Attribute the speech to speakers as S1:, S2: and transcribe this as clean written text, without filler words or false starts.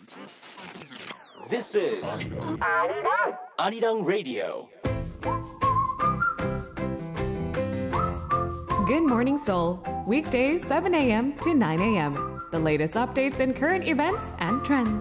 S1: This is Arirang Radio.
S2: Good Morning Seoul, weekdays 7 a.m. to 9 a.m. The latest updates and current events and trends.